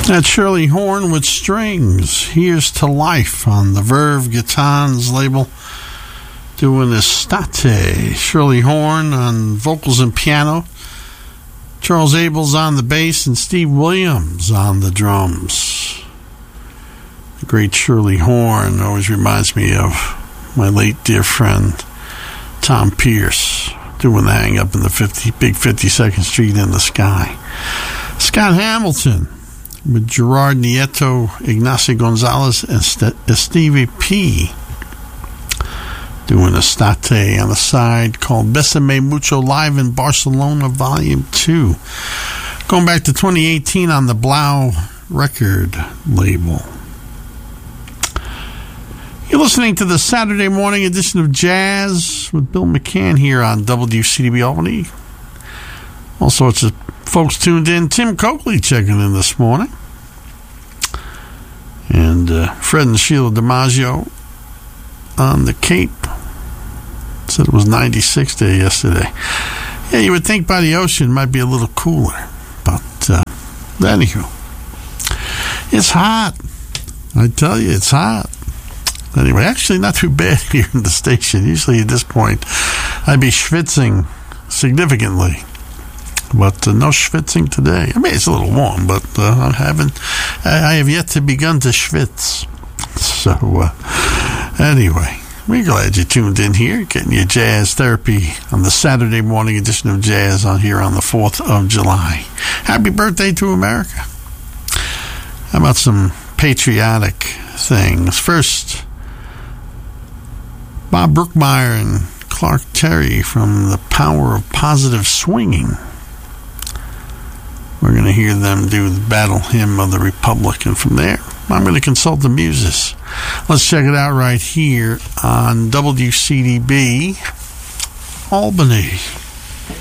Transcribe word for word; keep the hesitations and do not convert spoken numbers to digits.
That's Shirley Horn with Strings. Here's to Life on the Verve Guitans label. Doing Estate. Shirley Horn on vocals and piano. Charles Abels on the bass and Steve Williams on the drums. The great Shirley Horn always reminds me of my late dear friend Tom Pierce doing the hang up in the fifty, big fifty-second Street in the Sky. Scott Hamilton with Gerard Nieto, Ignacio Gonzalez, and St- Stevie P. Doing Estate on the side called Besame Mucho Live in Barcelona Volume two. Going back to twenty eighteen on the Blau record label. You're listening to the Saturday morning edition of Jazz with Bill McCann here on W C D B Albany. All sorts of folks tuned in. Tim Coakley checking in this morning. And uh, Fred and Sheila DiMaggio on the Cape. Said it was ninety-six there yesterday. Yeah, you would think by the ocean it might be a little cooler. But uh, anywho, it's hot. I tell you, it's hot. Anyway, actually not too bad here in the station. Usually at this point, I'd be schwitzing significantly. But uh, no schwitzing today. I mean, it's a little warm, but uh, I haven't. I have yet to begun to schwitz. So, uh, anyway, we're glad you tuned in here, getting your jazz therapy on the Saturday morning edition of Jazz on here on the fourth of July. Happy birthday to America. How about some patriotic things? First, Bob Brookmeyer and Clark Terry from The Power of Positive Swinging. We're going to hear them do the Battle Hymn of the Republic, and from there, I'm going to consult the muses. Let's check it out right here on W C D B Albany.